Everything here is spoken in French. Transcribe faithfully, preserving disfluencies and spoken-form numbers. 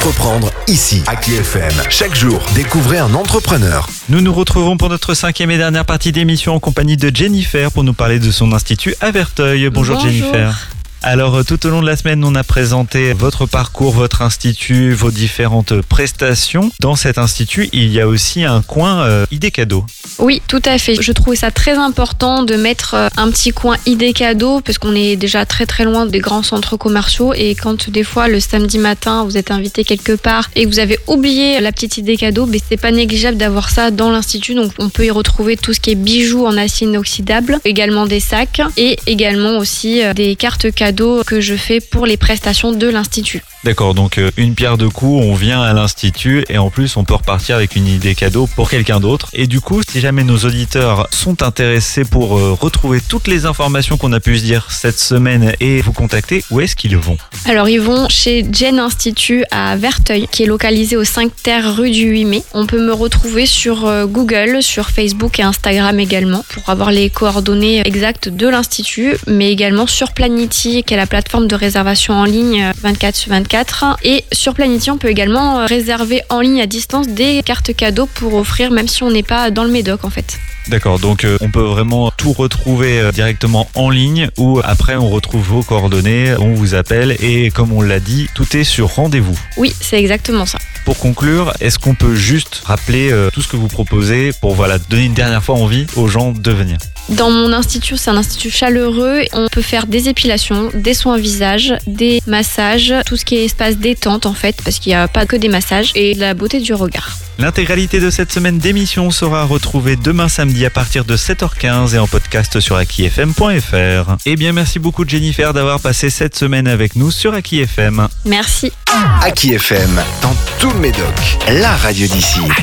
Entreprendre ici, à Aki F M. Chaque jour, découvrez un entrepreneur. Nous nous retrouvons pour notre cinquième et dernière partie d'émission en compagnie de Jennifer pour nous parler de son institut à Verteuil. Bonjour, Bonjour. Jennifer. Alors tout au long de la semaine, on a présenté votre parcours, votre institut, vos différentes prestations. Dans cet institut, il y a aussi un coin euh, idées cadeaux. Oui, tout à fait. Je trouvais ça très important de mettre un petit coin idées cadeaux parce qu'on est déjà très très loin des grands centres commerciaux et quand des fois le samedi matin vous êtes invité quelque part et que vous avez oublié la petite idée cadeau, ben, c'est pas négligeable d'avoir ça dans l'institut. Donc on peut y retrouver tout ce qui est bijoux en acier inoxydable, également des sacs et également aussi des cartes cadeaux que je fais pour les prestations de l'institut. D'accord, donc euh, une pierre deux coups, on vient à l'institut et en plus on peut repartir avec une idée cadeau pour quelqu'un d'autre. Et du coup, si jamais nos auditeurs sont intéressés pour euh, retrouver toutes les informations qu'on a pu se dire cette semaine et vous contacter, où est-ce qu'ils vont ? Alors ils vont chez Gen Institut à Verteuil, qui est localisé au cinq terre rue du huit mai. On peut me retrouver sur euh, Google, sur Facebook et Instagram également, pour avoir les coordonnées exactes de l'institut, mais également sur Planity, qui est la plateforme de réservation en ligne vingt-quatre sur vingt-quatre. Et sur Planity, on peut également réserver en ligne à distance des cartes cadeaux pour offrir, même si on n'est pas dans le Médoc en fait. D'accord, donc euh, on peut vraiment tout retrouver euh, directement en ligne ou après on retrouve vos coordonnées, on vous appelle et comme on l'a dit, tout est sur rendez-vous. Oui, c'est exactement ça. Pour conclure, est-ce qu'on peut juste rappeler euh, tout ce que vous proposez pour voilà, donner une dernière fois envie aux gens de venir ? Dans mon institut, c'est un institut chaleureux. On peut faire des épilations, des soins visage, des massages, tout ce qui est espace détente en fait, parce qu'il n'y a pas que des massages, et de la beauté du regard. L'intégralité de cette semaine d'émission sera retrouvée demain samedi à partir de sept heures quinze et en podcast sur aki f m point f r. Eh bien, merci beaucoup Jennifer d'avoir passé cette semaine avec nous sur Aki F M. Merci. Aki F M, dans tout le Médoc, la radio d'ici.